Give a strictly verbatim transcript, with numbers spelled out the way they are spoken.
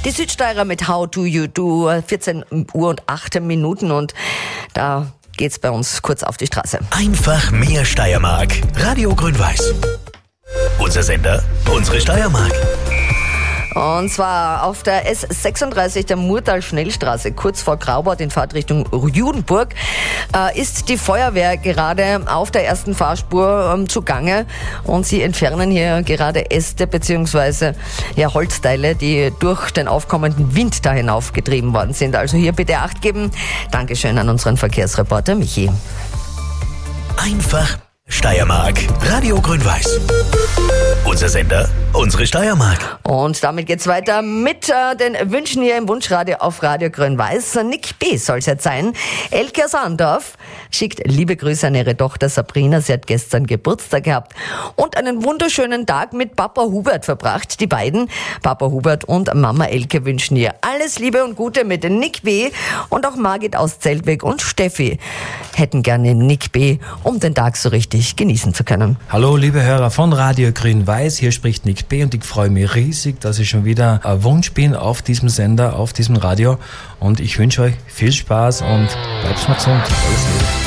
Die Südsteirer mit How Do You Do, vierzehn Uhr und acht Minuten und da geht's bei uns kurz auf die Straße. Einfach mehr Steiermark. Radio Grün-Weiß. Unser Sender, unsere Steiermark. Und zwar auf der S sechsunddreißig der Murtal-Schnellstraße, kurz vor Graubart in Fahrtrichtung Judenburg, äh, ist die Feuerwehr gerade auf der ersten Fahrspur ähm, zugange und sie entfernen hier gerade Äste bzw. Ja, Holzteile, die durch den aufkommenden Wind da hinaufgetrieben worden sind. Also hier bitte Acht geben. Dankeschön an unseren Verkehrsreporter Michi. Einfach Steiermark. Radio Grün-Weiß. Unser Sender, unsere Steiermark. Und damit geht's weiter mit äh, den Wünschen hier im Wunschradio auf Radio Grün-Weiß. Nick B. soll's jetzt sein. Elke aus Andorf schickt liebe Grüße an ihre Tochter Sabrina. Sie hat gestern Geburtstag gehabt und einen wunderschönen Tag mit Papa Hubert verbracht. Die beiden, Papa Hubert und Mama Elke, wünschen ihr alles Liebe und Gute mit Nick B. Und auch Margit aus Zeltweg und Steffi hätten gerne Nick B., um den Tag so richtig genießen zu können. Hallo liebe Hörer von Radio Grün-Weiß, hier spricht Nick B. und ich freue mich riesig, dass ich schon wieder ein Wunsch bin auf diesem Sender, auf diesem Radio und ich wünsche euch viel Spaß und bleibt mal gesund. Alles Liebe.